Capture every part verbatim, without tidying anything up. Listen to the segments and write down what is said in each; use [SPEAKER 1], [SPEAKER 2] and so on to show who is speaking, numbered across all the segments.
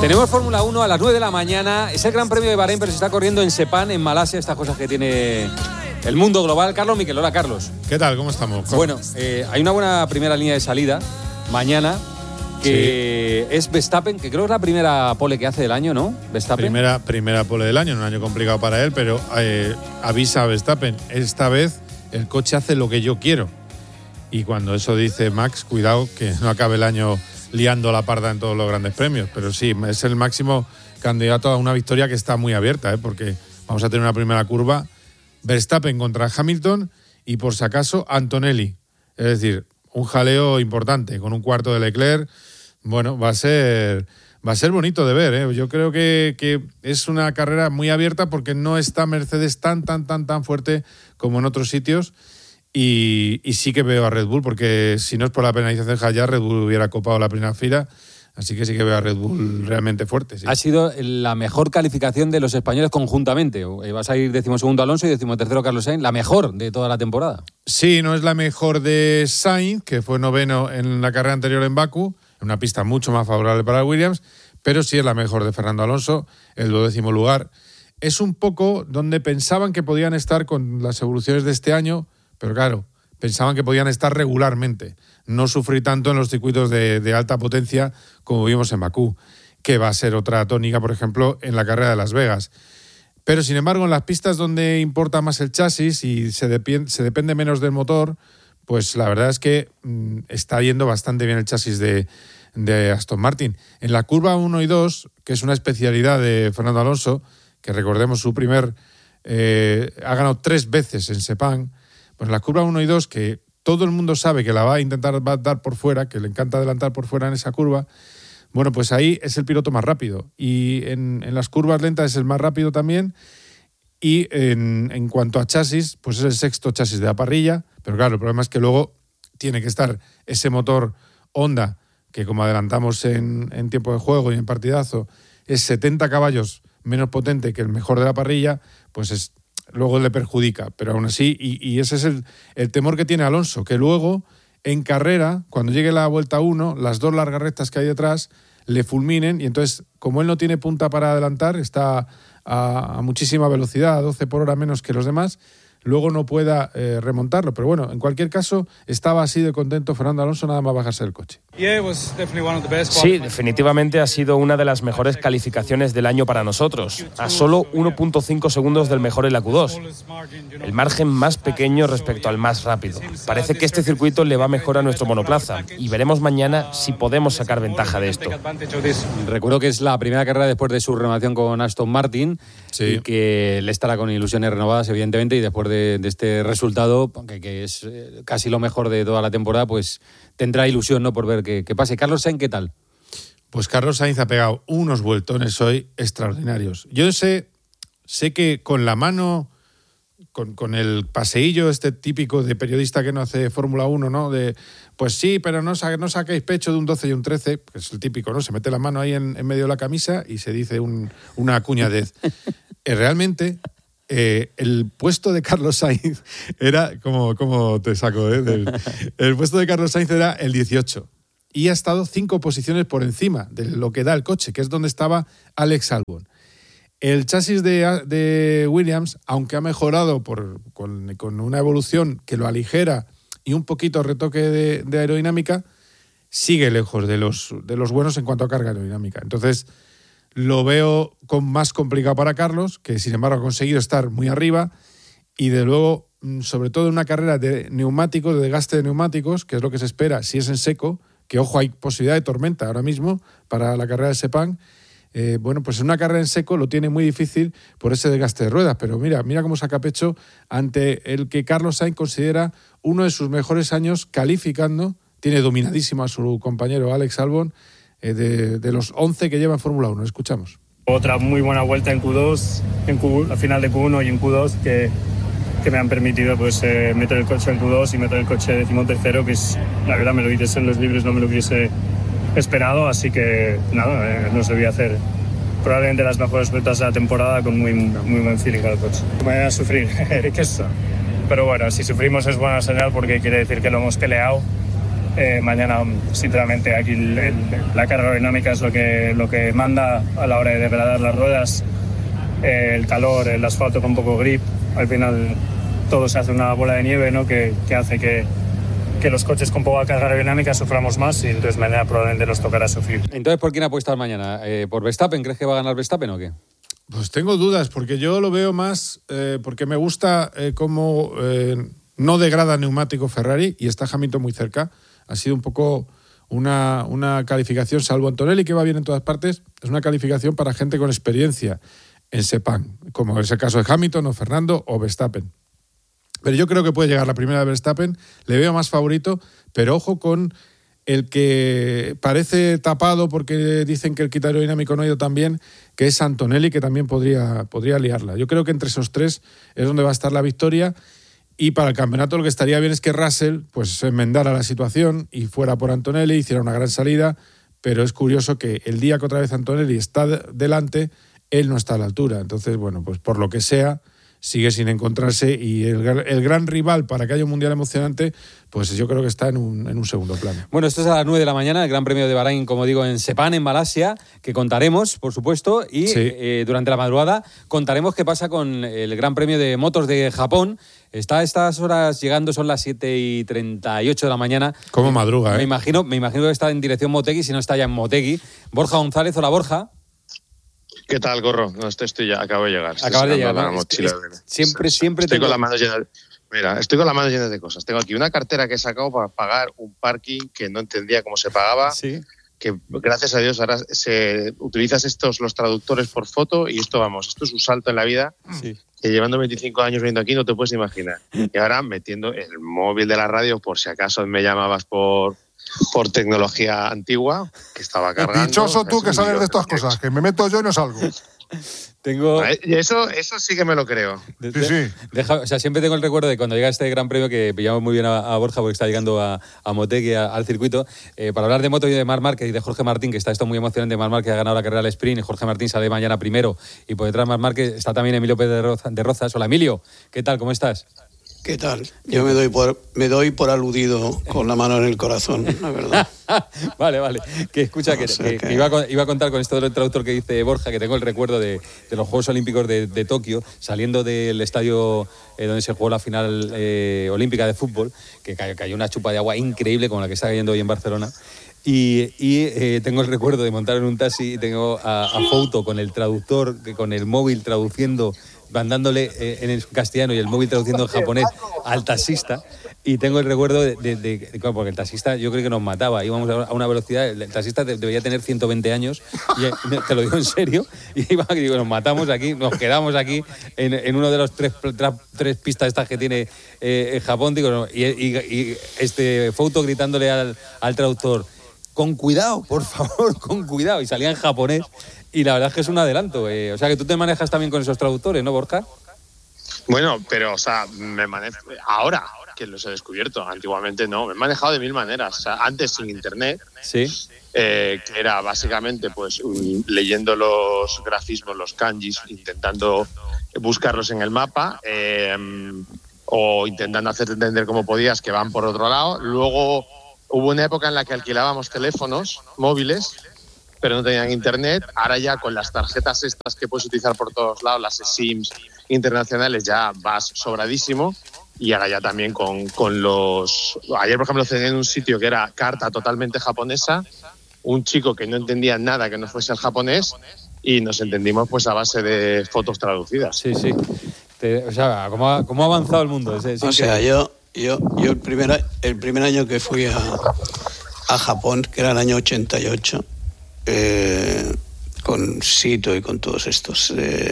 [SPEAKER 1] Tenemos Fórmula uno a las nueve de la mañana. Es el Gran Premio de Bahrein, pero se está corriendo en Sepang, en Malasia, estas cosas que tiene el mundo global. Carlos Miquel, hola Carlos.
[SPEAKER 2] ¿Qué tal? ¿Cómo estamos? ¿Cómo?
[SPEAKER 1] Bueno, eh, hay una buena primera línea de salida mañana, que sí. Es Verstappen, que creo que es la primera pole que hace del año, ¿no? Verstappen.
[SPEAKER 2] Primera, primera pole del año, un año complicado para él, pero eh, avisa a Verstappen, esta vez el coche hace lo que yo quiero. Y cuando eso dice Max, cuidado que no acabe el año liando la parda en todos los grandes premios. Pero sí, es el máximo candidato a una victoria que está muy abierta, ¿eh? Porque vamos a tener una primera curva, Verstappen contra Hamilton y por si acaso Antonelli. Es decir, un jaleo importante con un cuarto de Leclerc. Bueno, va a ser, va a ser bonito de ver, ¿eh? Yo creo que, que es una carrera muy abierta porque no está Mercedes tan, tan, tan, tan fuerte como en otros sitios. Y, y sí que veo a Red Bull, porque si no es por la penalización de Hayar, Red Bull hubiera copado la primera fila. Así que sí que veo a Red Bull realmente fuerte. Sí.
[SPEAKER 1] Ha sido la mejor calificación de los españoles conjuntamente. Vas a ir decimosegundo Alonso y decimotercero Carlos Sainz, la mejor de toda la temporada.
[SPEAKER 2] Sí, no es la mejor de Sainz, que fue noveno en la carrera anterior en Bakú, en una pista mucho más favorable para Williams, pero sí es la mejor de Fernando Alonso, el duodécimo lugar. Es un poco donde pensaban que podían estar con las evoluciones de este año, pero claro, pensaban que podían estar regularmente, no sufrir tanto en los circuitos de, de alta potencia como vimos en Bakú, que va a ser otra tónica, por ejemplo, en la carrera de Las Vegas. Pero, sin embargo, en las pistas donde importa más el chasis y se, depend, se depende menos del motor, pues la verdad es que mmm, está yendo bastante bien el chasis de, de Aston Martin. En la curva uno y dos, que es una especialidad de Fernando Alonso, que recordemos su primer... Eh, ha ganado tres veces en Sepang. Pues la curva uno y dos, que todo el mundo sabe que la va a intentar va a dar por fuera, que le encanta adelantar por fuera en esa curva, bueno, pues ahí es el piloto más rápido. Y en, en las curvas lentas es el más rápido también. Y en, en cuanto a chasis, pues es el sexto chasis de la parrilla. Pero claro, el problema es que luego tiene que estar ese motor Honda, que como adelantamos en, en tiempo de juego y en partidazo, es setenta caballos menos potente que el mejor de la parrilla, pues es... luego le perjudica, pero aún así, y, y ese es el, el temor que tiene Alonso, que luego en carrera, cuando llegue la vuelta uno, las dos largas rectas que hay detrás le fulminen, y entonces, como él no tiene punta para adelantar, está a, a muchísima velocidad, a doce por hora menos que los demás, luego no pueda eh, remontarlo. Pero bueno, en cualquier caso, estaba así de contento Fernando Alonso nada más bajarse del coche.
[SPEAKER 3] Sí, definitivamente ha sido una de las mejores calificaciones del año para nosotros, a solo uno punto cinco segundos del mejor en la Q dos. El margen más pequeño respecto al más rápido. Parece que este circuito le va mejor a nuestro monoplaza y veremos mañana si podemos sacar ventaja de esto.
[SPEAKER 1] Recuerdo que es la primera carrera después de su renovación con Aston Martin, sí, y que le estará con ilusiones renovadas, evidentemente, y después de De, de este resultado, que, que es casi lo mejor de toda la temporada, pues tendrá ilusión, ¿no?, por ver qué, qué pase. Carlos Sainz, ¿qué tal?
[SPEAKER 2] Pues Carlos Sainz ha pegado unos vueltones hoy extraordinarios. Yo sé, sé que con la mano, con, con el paseillo este típico de periodista que no hace Fórmula uno, ¿no? De, pues sí, pero no, sa- no saquéis pecho de un doce y un trece, que es el típico, ¿no? Se mete la mano ahí en, en medio de la camisa y se dice un, una cuñadez. eh, realmente... Eh, el puesto de Carlos Sainz era, como, como te saco, ¿eh? Del, el puesto de Carlos Sainz era el dieciocho y ha estado cinco posiciones por encima de lo que da el coche, que es donde estaba Alex Albon. El chasis de, de Williams, aunque ha mejorado por, con, con una evolución que lo aligera y un poquito retoque de, de aerodinámica, sigue lejos de los, de los buenos en cuanto a carga aerodinámica. Entonces, lo veo con más complicado para Carlos, que sin embargo ha conseguido estar muy arriba, y de luego, sobre todo en una carrera de neumáticos, de desgaste de neumáticos, que es lo que se espera si es en seco, que ojo, hay posibilidad de tormenta ahora mismo para la carrera de Sepang. Eh, bueno, pues en una carrera en seco lo tiene muy difícil por ese desgaste de ruedas, pero mira, mira cómo saca pecho ante el que Carlos Sainz considera uno de sus mejores años calificando. Tiene dominadísimo a su compañero Alex Albon, De, de los once que lleva en Fórmula uno. Escuchamos.
[SPEAKER 4] Otra muy buena vuelta en Q dos, en Q, al final de Q uno y en Q dos, que, que me han permitido pues eh, meter el coche en Q dos y meter el coche decimotercero, que es, la verdad, me lo dices en los libros, no me lo hubiese esperado, así que nada, eh, nos debía hacer probablemente las mejores vueltas de la temporada con muy, muy buen feeling al coche. Me voy a sufrir, ¿qué es eso? Pero bueno, si sufrimos es buena señal porque quiere decir que lo hemos peleado Eh, mañana, sinceramente, aquí el, el, la carga aerodinámica es lo que, lo que manda a la hora de degradar las ruedas. Eh, el calor, el asfalto con poco grip, al final todo se hace una bola de nieve, ¿no? que, que hace que, que los coches con poca carga aerodinámica suframos más y entonces mañana probablemente nos tocará sufrir.
[SPEAKER 1] Entonces, ¿por quién apuestas mañana? Eh, ¿Por Verstappen? ¿Crees que va a ganar Verstappen o qué?
[SPEAKER 2] Pues tengo dudas, porque yo lo veo más, eh, porque me gusta eh, cómo eh, no degrada neumático Ferrari y está Hamilton muy cerca. Ha sido un poco una, una calificación, salvo Antonelli, que va bien en todas partes, es una calificación para gente con experiencia en Sepang, como es el caso de Hamilton o Fernando o Verstappen. Pero yo creo que puede llegar la primera de Verstappen, le veo más favorito, pero ojo con el que parece tapado porque dicen que el kit aerodinámico no ha ido tan bien, que es Antonelli, que también podría, podría liarla. Yo creo que entre esos tres es donde va a estar la victoria. Y para el campeonato lo que estaría bien es que Russell pues enmendara la situación y fuera por Antonelli, hiciera una gran salida, pero es curioso que el día que otra vez Antonelli está delante, él no está a la altura. Entonces, bueno, pues por lo que sea, sigue sin encontrarse y el, el gran rival para que haya un mundial emocionante, pues yo creo que está en un, en un segundo plano.
[SPEAKER 1] Bueno, esto es a las nueve de la mañana, el Gran Premio de Bahrein, como digo, en Sepang, en Malasia, que contaremos, por supuesto, y sí. eh, durante la madrugada contaremos qué pasa con el Gran Premio de Motos de Japón. Está a estas horas llegando, son las siete y treinta y ocho de la mañana.
[SPEAKER 2] ¿Cómo madruga, eh?
[SPEAKER 1] Me imagino, me imagino que está en dirección Motegi, si no está ya en Motegi. Borja González, hola Borja.
[SPEAKER 5] ¿Qué tal, Gorro? No, estoy, estoy ya, acabo de llegar.
[SPEAKER 1] Acabas de llegar.
[SPEAKER 5] La
[SPEAKER 1] ¿no?
[SPEAKER 5] mochila.
[SPEAKER 1] Es, es, siempre, siempre
[SPEAKER 5] estoy
[SPEAKER 1] tengo...
[SPEAKER 5] con las manos llenas. De, mira, estoy con las manos llenas de cosas. Tengo aquí una cartera que he sacado para pagar un parking que no entendía cómo se pagaba.
[SPEAKER 1] Sí.
[SPEAKER 5] Que gracias a Dios ahora se utilizas estos los traductores por foto y esto, vamos, esto es un salto en la vida. Sí. Que llevando veinticinco años viendo aquí no te puedes imaginar. Y ahora metiendo el móvil de la radio por si acaso me llamabas por por tecnología antigua que estaba cargando.
[SPEAKER 6] Dichoso tú que sabes de estas cosas, que me meto yo y no salgo.
[SPEAKER 1] Tengo...
[SPEAKER 5] Eso, eso sí que me lo creo.
[SPEAKER 6] Sí, sí.
[SPEAKER 1] Deja, o sea, siempre tengo el recuerdo de cuando llega este Gran Premio, que pillamos muy bien a, a Borja porque está llegando a, a Motegi, a, al circuito, eh, para hablar de moto y de Marc Márquez y de Jorge Martín, que está esto muy emocionante. Marc Márquez ha ganado la carrera del sprint y Jorge Martín sale mañana primero. Y por detrás de Marc Márquez está también Emilio Pérez de, Roza, de Rozas. Hola, Emilio. ¿Qué tal? ¿Cómo estás?
[SPEAKER 7] ¿Qué tal? Yo me doy por me doy por aludido con la mano en el corazón, la verdad.
[SPEAKER 1] Vale, vale. Que escucha, no, que, que, que... que iba, a, iba a contar con esto del traductor que dice Borja, que tengo el recuerdo de, de los Juegos Olímpicos de, de Tokio, saliendo del estadio eh, donde se jugó la final eh, olímpica de fútbol, que cayó, cayó una chupa de agua increíble como la que está cayendo hoy en Barcelona. Y, y eh, tengo el recuerdo de montar en un taxi y tengo a, a Fouto con el traductor, con el móvil traduciendo, mandándole eh, en el castellano y el móvil traduciendo en japonés al taxista. Y tengo el recuerdo de, de, de, de porque el taxista yo creo que nos mataba, íbamos a una velocidad, el taxista debería tener ciento veinte años, y te lo digo en serio, y iba, digo, nos matamos aquí, nos quedamos aquí en, en uno de los tres, tra, tres pistas estas que tiene eh, en Japón, digo, y, y, y este Fouto gritándole al, al traductor, con cuidado, por favor, con cuidado, y salía en japonés, y la verdad es que es un adelanto, eh. O sea que tú te manejas también con esos traductores, ¿no, Borja?
[SPEAKER 5] Bueno, pero, o sea, me manejo ahora que los he descubierto. Antiguamente no, me he manejado de mil maneras. O sea, antes sin internet,
[SPEAKER 1] sí,
[SPEAKER 5] eh, que era básicamente pues leyendo los grafismos, los kanjis, intentando buscarlos en el mapa, eh, o intentando hacerte entender cómo podías que van por otro lado. Luego hubo una época en la que alquilábamos teléfonos móviles, pero no tenían internet. Ahora ya con las tarjetas estas que puedes utilizar por todos lados, las SIMs internacionales, ya vas sobradísimo. Y ahora ya también con, con los... Ayer, por ejemplo, cené en un sitio que era carta totalmente japonesa, un chico que no entendía nada que no fuese el japonés, y nos entendimos pues a base de fotos traducidas.
[SPEAKER 1] Sí, sí. Te, o sea, ¿cómo ha, cómo ha avanzado el mundo? Es, es
[SPEAKER 7] o sea, yo, yo, yo el, primer, el primer año que fui a, a Japón, que era el año ochenta y ocho, eh, con Sito y con todos estos, eh,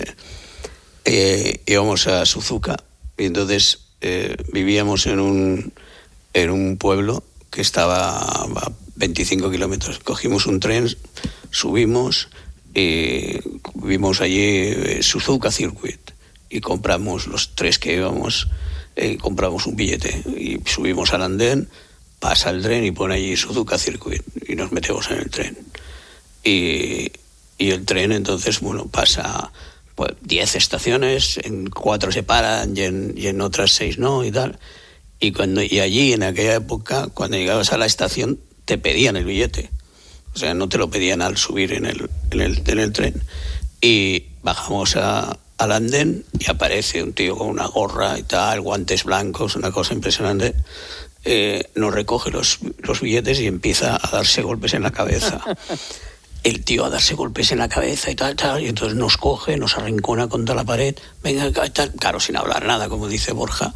[SPEAKER 7] eh, íbamos a Suzuka, y entonces... Eh, vivíamos en un, en un pueblo que estaba a veinticinco kilómetros. Cogimos un tren, subimos y vimos allí eh, Suzuka Circuit y compramos los tres que íbamos, eh, compramos un billete y subimos al andén, pasa el tren y pone allí Suzuka Circuit y nos metemos en el tren. Y, y el tren entonces, bueno, pasa... pues diez estaciones, en cuatro se paran y en, y en otras seis no y tal. Y, cuando, y allí, en aquella época, cuando llegabas a la estación, te pedían el billete. O sea, no te lo pedían al subir en el, en el, en el tren. Y bajamos a, al andén y aparece un tío con una gorra y tal, guantes blancos, una cosa impresionante. Eh, nos recoge los, los billetes y empieza a darse golpes en la cabeza. El tío a darse golpes en la cabeza y tal, tal, y entonces nos coge, nos arrincona contra la pared, venga, tal, claro, sin hablar nada, como dice Borja,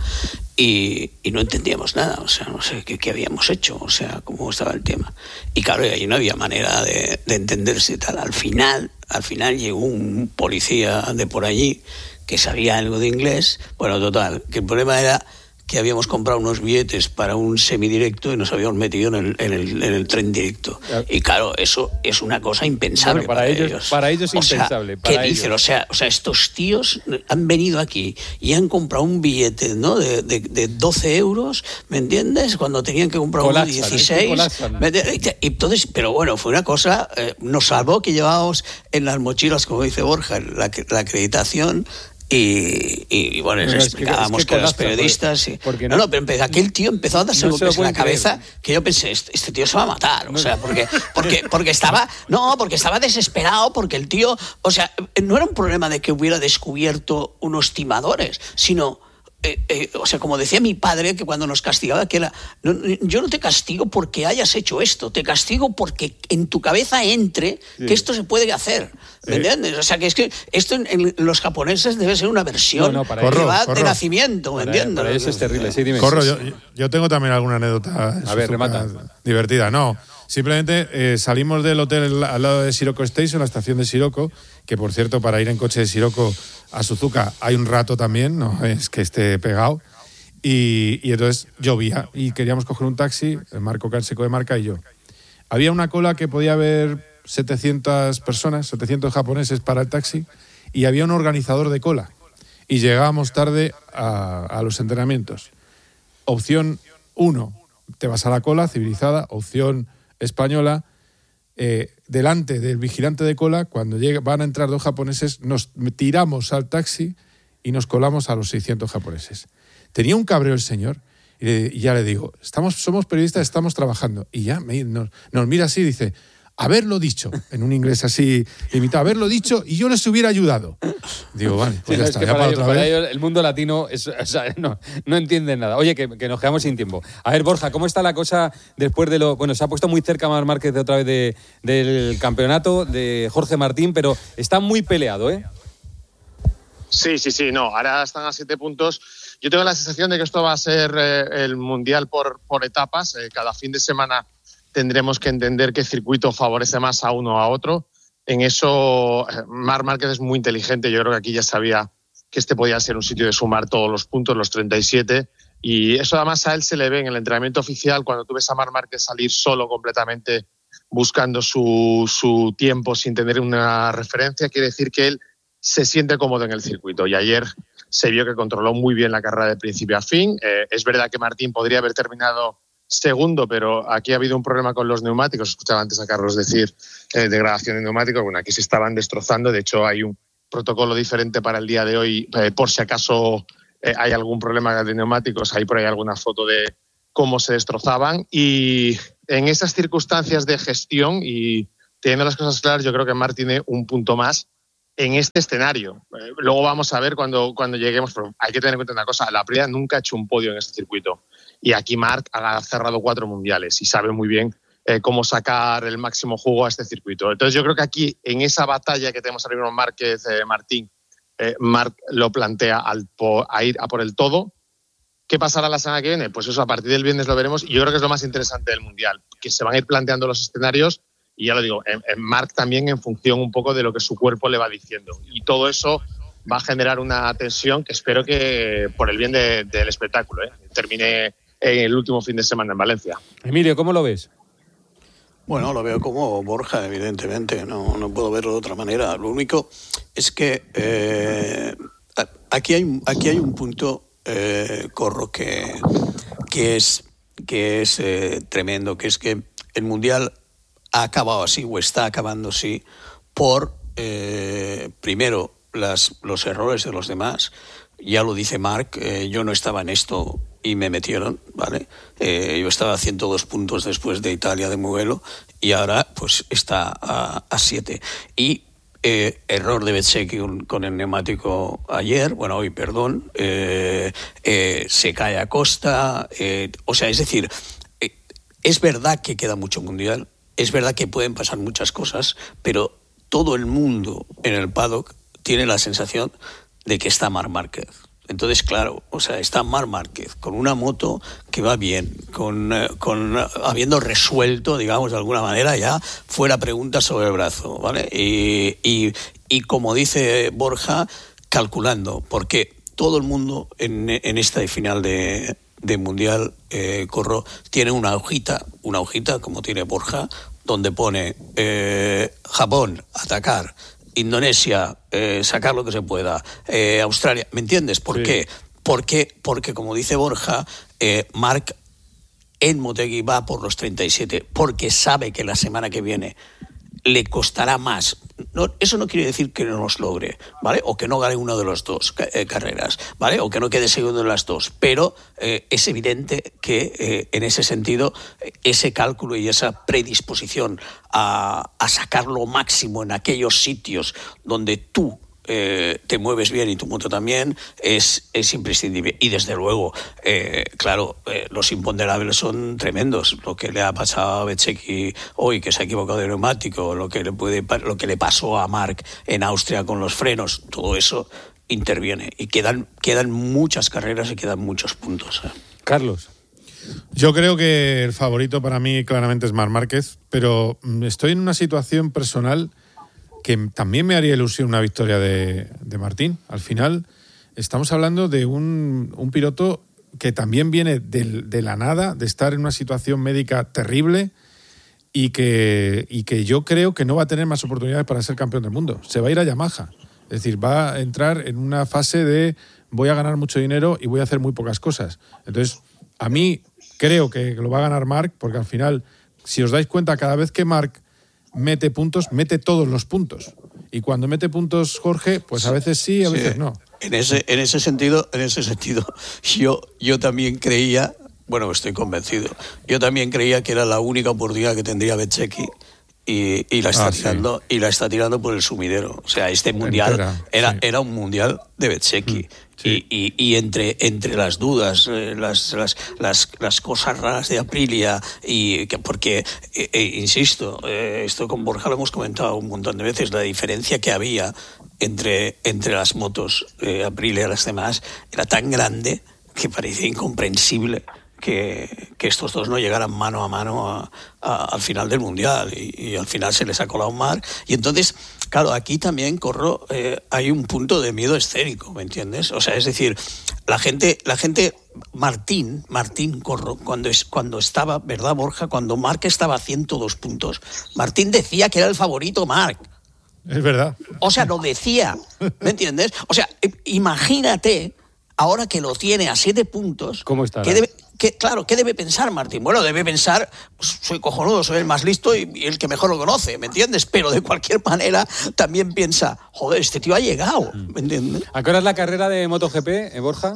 [SPEAKER 7] y, y no entendíamos nada, o sea, no sé qué, qué habíamos hecho, o sea, cómo estaba el tema. Y claro, ahí no había manera de, de entenderse y tal. Al final, al final llegó un policía de por allí que sabía algo de inglés, bueno, total, que el problema era que habíamos comprado unos billetes para un semidirecto y nos habíamos metido en el, en el, en el tren directo. Y claro, eso es una cosa impensable.
[SPEAKER 1] Bueno, para, para ellos, ellos. Para ellos es impensable.
[SPEAKER 7] Sea, ¿qué para dicen? Ellos. O sea, o sea, estos tíos han venido aquí y han comprado un billete, ¿no? de, de, de doce euros, ¿me entiendes? Cuando tenían que comprar uno de dieciséis. ¿eh? Y entonces, pero bueno, fue una cosa, eh, nos salvó que llevábamos en las mochilas, como dice Borja, la, la acreditación. Y, y, y bueno, les explicábamos es que, es que, que los periodistas... Y, no, no, pero empezó, aquel tío empezó a darse no golpes en la cabeza creer. Que yo pensé, este, este tío se va a matar, o sea, porque, porque, porque estaba... No, porque estaba desesperado, porque el tío... O sea, no era un problema de que hubiera descubierto unos timadores, sino... Eh, eh, o sea, como decía mi padre, que cuando nos castigaba, que era, no, yo no te castigo porque hayas hecho esto, te castigo porque en tu cabeza entre sí. que esto se puede hacer, ¿me sí. entiendes? O sea, que es que esto en, en los japoneses debe ser una versión no, no, para que corro, va corro. de nacimiento, ¿me entiendes?
[SPEAKER 1] Para eso es terrible, sí, dime.
[SPEAKER 2] Corro, yo, yo tengo también alguna anécdota
[SPEAKER 1] a ver, remata.
[SPEAKER 2] divertida, no. Simplemente eh, salimos del hotel al lado de Shiroko Station, la estación de Shiroko, que por cierto, para ir en coche de Shiroko a Suzuka hay un rato también, no es que esté pegado. Y, y entonces llovía y queríamos coger un taxi, Marco Canseco de Marca y yo. Había una cola que podía haber setecientas personas, setecientos japoneses para el taxi, y había un organizador de cola. Y llegábamos tarde a, a los entrenamientos. Opción uno, te vas a la cola, civilizada. Opción española, eh, delante del vigilante de cola, cuando llega, van a entrar dos japoneses, nos tiramos al taxi y nos colamos a los seiscientos japoneses. Tenía un cabreo el señor y, le, y ya le digo, estamos, somos periodistas, estamos trabajando. Y ya me, nos, nos mira así y dice, haberlo dicho, en un inglés así limitado, haberlo dicho y yo les hubiera ayudado. Digo, vale, pues sí, ya
[SPEAKER 1] no,
[SPEAKER 2] está.
[SPEAKER 1] Es que
[SPEAKER 2] ya
[SPEAKER 1] para,
[SPEAKER 2] para
[SPEAKER 1] ellos, para ellos el mundo latino es, o sea, no, no entienden nada. Oye, que, que nos quedamos sin tiempo. A ver, Borja, ¿cómo está la cosa después de lo... Bueno, se ha puesto muy cerca Marc Márquez de otra vez de, del campeonato, de Jorge Martín, pero está muy peleado, ¿eh?
[SPEAKER 5] Sí, sí, sí, no, ahora están a siete puntos. Yo tengo la sensación de que esto va a ser eh, el Mundial por, por etapas. Eh, cada fin de semana tendremos que entender qué circuito favorece más a uno o a otro. En eso, Marc Márquez es muy inteligente. Yo creo que aquí ya sabía que este podía ser un sitio de sumar todos los puntos, los treinta y siete. Y eso además a él se le ve en el entrenamiento oficial, cuando tú ves a Marc Márquez salir solo completamente buscando su, su tiempo sin tener una referencia, quiere decir que él se siente cómodo en el circuito. Y ayer se vio que controló muy bien la carrera de principio a fin. Eh, es verdad que Martín podría haber terminado segundo, pero aquí ha habido un problema con los neumáticos. Escuchaba antes a Carlos decir eh, degradación de neumáticos. Bueno, aquí se estaban destrozando. De hecho, hay un protocolo diferente para el día de hoy, eh, por si acaso eh, hay algún problema de neumáticos. Hay por ahí alguna foto de cómo se destrozaban. Y en esas circunstancias de gestión y teniendo las cosas claras, yo creo que Marc tiene un punto más en este escenario. Eh, luego vamos a ver cuando, cuando lleguemos, pero hay que tener en cuenta una cosa, la Aprilia nunca ha hecho un podio en este circuito. Y aquí Marc ha cerrado cuatro mundiales y sabe muy bien eh, cómo sacar el máximo jugo a este circuito. Entonces yo creo que aquí, en esa batalla que tenemos ahora mismo Márquez, eh, Martín, eh, Marc lo plantea al po- a ir a por el todo. ¿Qué pasará la semana que viene? Pues eso, a partir del viernes lo veremos. Y yo creo que es lo más interesante del Mundial, que se van a ir planteando los escenarios. Y ya lo digo, en, en Marc también en función un poco de lo que su cuerpo le va diciendo. Y todo eso va a generar una tensión que espero que, por el bien de, del espectáculo, ¿eh? termine en el último fin de semana en Valencia.
[SPEAKER 1] Emilio, ¿cómo lo ves?
[SPEAKER 7] Bueno, lo veo como Borja, evidentemente. No, no puedo verlo de otra manera. Lo único es que eh, aquí, hay, aquí hay un punto, eh, Corro, que, que es, que es eh, tremendo, que es que el Mundial ha acabado así o está acabando así por, eh, primero, las, los errores de los demás, ya lo dice Marc, eh, yo no estaba en esto y me metieron, ¿vale? Eh, yo estaba a ciento dos puntos después de Italia de Mugello y ahora pues está a siete. Y eh, error de Bezzecchi con, con el neumático ayer, bueno, hoy, perdón, eh, eh, se cae a costa, eh, o sea, es decir, eh, es verdad que queda mucho mundial, es verdad que pueden pasar muchas cosas, pero todo el mundo en el paddock tiene la sensación de que está Marc Márquez. Entonces, claro, o sea, está Marc Márquez con una moto que va bien, con, con habiendo resuelto, digamos, de alguna manera ya fuera preguntas sobre el brazo, ¿vale? Y, y, y como dice Borja, calculando, porque todo el mundo en, en esta final de, de Mundial, eh, Corro, tiene una hojita, una hojita, como tiene Borja, donde pone eh, Japón, atacar, Indonesia, eh, sacar lo que se pueda, eh, Australia, ¿me entiendes? ¿Por sí. qué? Porque, porque, como dice Borja, eh, Marc en Motegi va por los treinta y siete, porque sabe que la semana que viene le costará más. No, eso no quiere decir que no los logre, ¿vale? O que no gane una de las dos eh, carreras, ¿vale? O que no quede segundo en las dos. Pero eh, es evidente que eh, en ese sentido, ese cálculo y esa predisposición a, a sacar lo máximo en aquellos sitios donde tú Eh, te mueves bien y tu moto también, es, es imprescindible. Y desde luego, eh, claro, eh, los imponderables son tremendos. Lo que le ha pasado a Bezzecchi hoy, que se ha equivocado de neumático, lo que le puede, lo que le pasó a Marc en Austria con los frenos, todo eso interviene. Y quedan, quedan muchas carreras y quedan muchos puntos. ¿eh?
[SPEAKER 1] Carlos.
[SPEAKER 2] Yo creo que el favorito para mí claramente es Marc Márquez, pero estoy en una situación personal que también me haría ilusión una victoria de, de Martín. Al final estamos hablando de un, un piloto que también viene de, de la nada, de estar en una situación médica terrible y que, y que yo creo que no va a tener más oportunidades para ser campeón del mundo. Se va a ir a Yamaha. Es decir, va a entrar en una fase de voy a ganar mucho dinero y voy a hacer muy pocas cosas. Entonces, a mí creo que lo va a ganar Marc, porque al final, si os dais cuenta, cada vez que Marc mete puntos, mete todos los puntos. Y cuando mete puntos Jorge, pues a veces sí, a veces sí. no.
[SPEAKER 7] En ese, en ese sentido, en ese sentido, yo, yo también creía, bueno, estoy convencido, yo también creía que era la única oportunidad que tendría Bezzecchi y, y la está ah, tirando, sí. y la está tirando por el sumidero. O sea, este mundial Entera, era, sí. era un mundial de Bezzecchi. Mm. Sí. Y, y, y entre, entre las dudas, eh, las, las, las, las cosas raras de Aprilia, y que, porque, eh, eh, insisto, eh, esto con Borja lo hemos comentado un montón de veces, la diferencia que había entre, entre las motos eh, Aprilia y las demás era tan grande que parecía incomprensible que, que estos dos no llegaran mano a mano a, a, al final del Mundial, y, y al final se les ha colado Marc. Y entonces, claro, aquí también, Corro, eh, hay un punto de miedo escénico, ¿me entiendes? O sea, es decir, la gente, la gente, Martín, Martín Corro, cuando, es, cuando estaba, ¿verdad, Borja? Cuando Marc estaba a ciento dos puntos, Martín decía que era el favorito Marc.
[SPEAKER 2] Es verdad.
[SPEAKER 7] O sea, lo decía, ¿me entiendes? O sea, imagínate, ahora que lo tiene a siete puntos,
[SPEAKER 1] ¿cómo está?
[SPEAKER 7] ¿Qué debe, qué, claro, ¿qué debe pensar Martín? Bueno, debe pensar, pues, soy cojonudo, soy el más listo y, y el que mejor lo conoce, ¿me entiendes? Pero de cualquier manera también piensa, joder, este tío ha llegado, ¿me entiendes?
[SPEAKER 1] ¿A qué hora es la carrera de MotoGP, eh, Borja?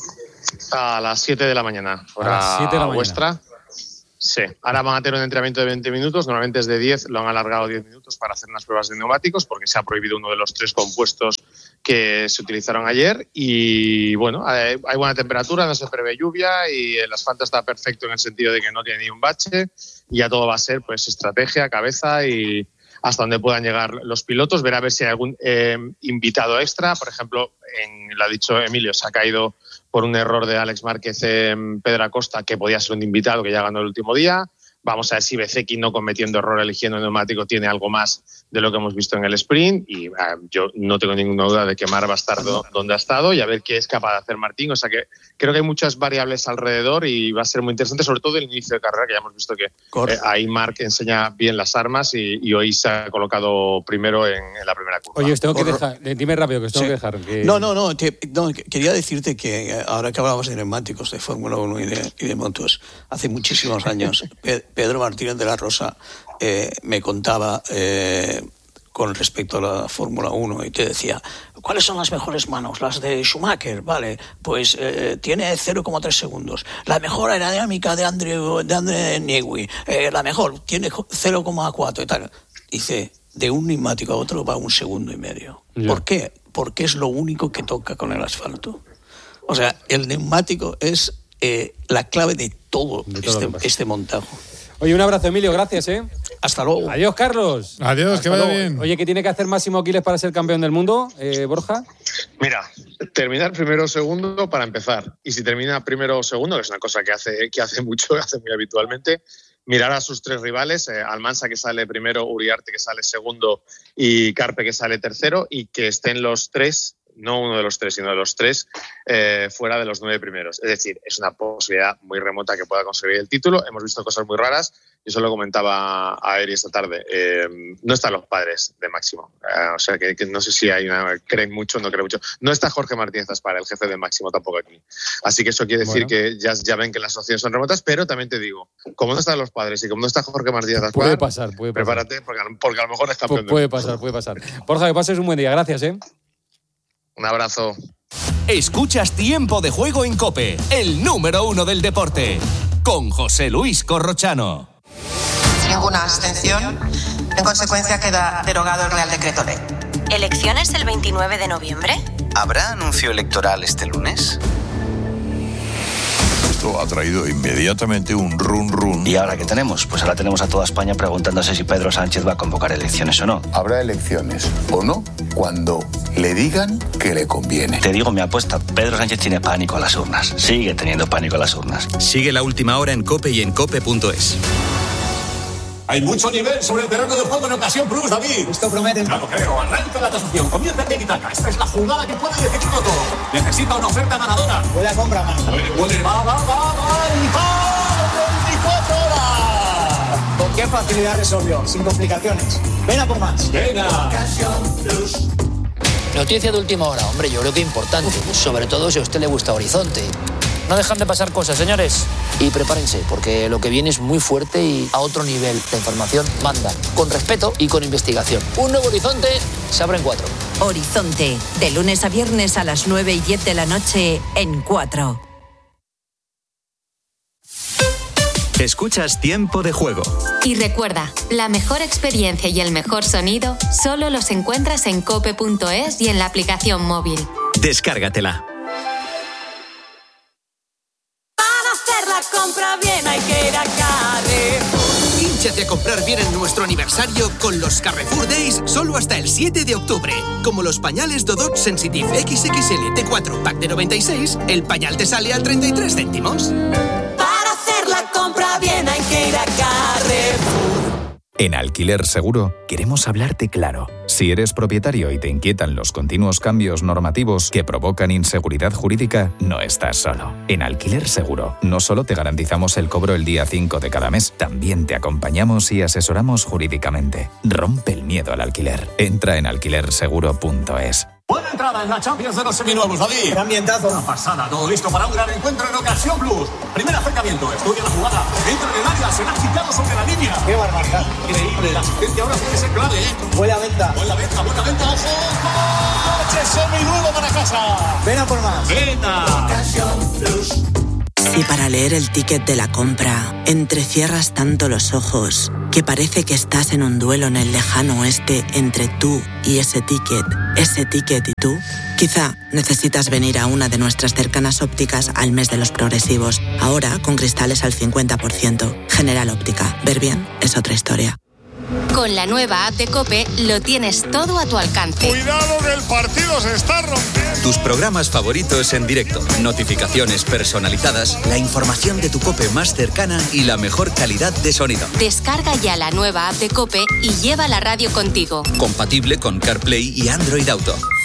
[SPEAKER 5] A las siete de la mañana, hora
[SPEAKER 1] a las siete de la
[SPEAKER 5] vuestra.
[SPEAKER 1] Mañana.
[SPEAKER 5] Sí, ahora van a tener un entrenamiento de veinte minutos, normalmente es de diez, lo han alargado diez minutos para hacer unas pruebas de neumáticos porque se ha prohibido uno de los tres compuestos que se utilizaron ayer y bueno, hay, hay buena temperatura, no se prevé lluvia y el asfalto está perfecto en el sentido de que no tiene ni un bache y ya todo va a ser pues estrategia, cabeza y hasta donde puedan llegar los pilotos, ver a ver si hay algún eh, invitado extra, por ejemplo, en, lo ha dicho Emilio, se ha caído por un error de Alex Márquez en Pedro Acosta, que podía ser un invitado que ya ganó el último día. Vamos a ver si Bezzecchi, no cometiendo error eligiendo el neumático, tiene algo más de lo que hemos visto en el sprint. Y uh, yo no tengo ninguna duda de que Marc va a estar do, donde ha estado y a ver qué es capaz de hacer Martín. O sea que creo que hay muchas variables alrededor y va a ser muy interesante, sobre todo el inicio de carrera, que ya hemos visto que eh, ahí Marc enseña bien las armas y, y hoy se ha colocado primero en, en la primera curva.
[SPEAKER 1] Oye, os tengo que dejar, dime rápido que os tengo sí. que dejar. Que...
[SPEAKER 7] No, no, no, te, no, quería decirte que ahora que hablábamos de neumáticos, de Fórmula uno y de, y de motos, hace muchísimos años Pedro Martínez de la Rosa eh, me contaba eh, con respecto a la Fórmula uno y te decía, ¿cuáles son las mejores manos? Las de Schumacher, vale, pues eh, tiene cero coma tres segundos. La mejor aerodinámica de Andrew, de Andre Newey, eh, la mejor, tiene cero coma cuatro y tal. Dice, de un neumático a otro va un segundo y medio. Yeah. ¿Por qué? Porque es lo único que toca con el asfalto. O sea, el neumático es eh, la clave de todo, de todo este, este montaje.
[SPEAKER 1] Oye, un abrazo, Emilio, gracias, ¿eh?
[SPEAKER 7] Hasta luego.
[SPEAKER 1] Adiós, Carlos.
[SPEAKER 2] Adiós,
[SPEAKER 1] Hasta
[SPEAKER 2] que vaya
[SPEAKER 1] luego.
[SPEAKER 2] bien.
[SPEAKER 1] Oye, ¿qué tiene que hacer Máximo Aquiles para ser campeón del mundo, eh, Borja?
[SPEAKER 5] Mira, terminar primero o segundo para empezar. Y si termina primero o segundo, que es una cosa que hace, que hace mucho, que hace muy habitualmente, mirar a sus tres rivales, eh, Almansa que sale primero, Uriarte que sale segundo y Carpe que sale tercero, y que estén los tres, no uno de los tres, sino de los tres, eh, fuera de los nueve primeros. Es decir, es una posibilidad muy remota que pueda conseguir el título. Hemos visto cosas muy raras. Yo se lo comentaba a Eri esta tarde. Eh, no están los padres de Máximo. Eh, o sea, que, que no sé si hay una, creen mucho o no creen mucho. No está Jorge Martínez Aspara, el jefe de Máximo, tampoco aquí. Así que eso quiere decir bueno. que ya, ya ven que las opciones son remotas, pero también te digo, como no están los padres y como no está Jorge Martínez Aspara,
[SPEAKER 1] puede pasar, puede pasar.
[SPEAKER 5] Prepárate, porque, porque a lo mejor es campeón.
[SPEAKER 1] Pu- puede pasar, puede pasar. Borja, que pases un buen día. Gracias, ¿eh?
[SPEAKER 5] Un abrazo.
[SPEAKER 8] Escuchas Tiempo de Juego en COPE, el número uno del deporte, con José Luis Corrochano.
[SPEAKER 9] Ninguna abstención. En consecuencia, queda derogado el Real Decreto Ley.
[SPEAKER 10] ¿Elecciones el veintinueve de noviembre?
[SPEAKER 11] ¿Habrá anuncio electoral este lunes?
[SPEAKER 12] Esto ha traído inmediatamente un run run.
[SPEAKER 13] ¿Y ahora qué tenemos? Pues ahora tenemos a toda España preguntándose si Pedro Sánchez va a convocar elecciones o no.
[SPEAKER 12] Habrá elecciones o no cuando le digan que le conviene.
[SPEAKER 13] Te digo mi apuesta, Pedro Sánchez tiene pánico a las urnas. Sigue teniendo pánico a las urnas.
[SPEAKER 8] Sigue La Última Hora en COPE y en cope punto es.
[SPEAKER 14] Hay mucho nivel sobre el terreno de juego en Ocasión Plus, David.
[SPEAKER 15] Esto promete.
[SPEAKER 14] Claro, creo. Arranca la tasación. Comienza el tiki-taka. Esta es la jugada que puede decidirlo todo. Necesita una oferta ganadora.
[SPEAKER 15] Puede compra más.
[SPEAKER 14] Puede, puede. Va, va, va, va. ¡Y veinticuatro horas!
[SPEAKER 15] ¿Con qué facilidad resolvió? Sin complicaciones. Ven a por más.
[SPEAKER 14] Venga.
[SPEAKER 15] Ocasión Plus.
[SPEAKER 16] Noticia de última hora. Hombre, yo creo que importante. Sobre todo si a usted le gusta Horizonte. No dejan de pasar cosas, señores. Y prepárense, porque lo que viene es muy fuerte y a otro nivel. La información manda, con respeto y con investigación. Un nuevo Horizonte se abre en cuatro.
[SPEAKER 17] Horizonte, de lunes a viernes a las nueve y diez de la noche en cuatro.
[SPEAKER 8] Escuchas Tiempo de Juego.
[SPEAKER 18] Y recuerda, la mejor experiencia y el mejor sonido solo los encuentras en cope punto es y en la aplicación móvil.
[SPEAKER 8] Descárgatela.
[SPEAKER 19] Compra bien, hay que ir a Carrefour.
[SPEAKER 20] Hínchate a comprar bien en nuestro aniversario con los Carrefour Days solo hasta el siete de octubre. Como los pañales Dodot Sensitive equis equis ele T cuatro pack de noventa y seis, el pañal te sale a treinta y tres céntimos.
[SPEAKER 19] Para hacer la compra bien hay que ir a Carrefour.
[SPEAKER 21] En Alquiler Seguro queremos hablarte claro. Si eres propietario y te inquietan los continuos cambios normativos que provocan inseguridad jurídica, no estás solo. En Alquiler Seguro no solo te garantizamos el cobro el día cinco de cada mes, también te acompañamos y asesoramos jurídicamente. Rompe el miedo al alquiler. Entra en alquiler seguro punto es.
[SPEAKER 14] Buena entrada en la Champions de los seminuevos, David.
[SPEAKER 15] Gran ambientazo.
[SPEAKER 14] Una pasada, todo listo para un gran encuentro en Ocasión Plus. Primer acercamiento, estudia la jugada. Entra en el área, será quitado sobre la línea.
[SPEAKER 15] Qué barbaridad.
[SPEAKER 14] Increíble, la asistencia ahora puede ser clave, ¿eh?
[SPEAKER 15] Buena venta.
[SPEAKER 14] Buena venta, buena venta, ojo. Coche seminuevo para casa.
[SPEAKER 15] Ven a por más.
[SPEAKER 14] Venta.
[SPEAKER 15] Ocasión Plus.
[SPEAKER 17] Si para leer el ticket de la compra entrecierras tanto los ojos que parece que estás en un duelo en el lejano oeste entre tú y ese ticket, ese ticket y tú, quizá necesitas venir a una de nuestras cercanas ópticas al mes de los progresivos, ahora con cristales al cincuenta por ciento. General Óptica, ver bien es otra historia.
[SPEAKER 18] Con la nueva app de COPE lo tienes todo a tu alcance.
[SPEAKER 6] Cuidado que el partido se está rompiendo.
[SPEAKER 8] Tus programas favoritos en directo, notificaciones personalizadas, la información de tu COPE más cercana y la mejor calidad de sonido.
[SPEAKER 18] Descarga ya la nueva app de COPE y lleva la radio contigo.
[SPEAKER 8] Compatible con CarPlay y Android Auto.